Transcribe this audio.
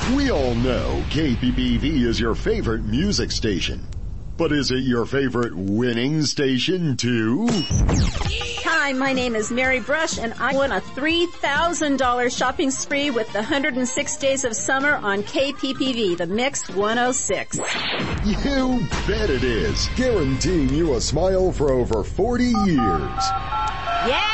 We all know KPPV is your favorite music station. But is it your favorite winning station too? Hi, my name is Mary Brush and I won a $3,000 shopping spree with the 106 Days of Summer on KPPV, the Mix 106. You bet it is. Guaranteeing you a smile for over 40 years. Yeah!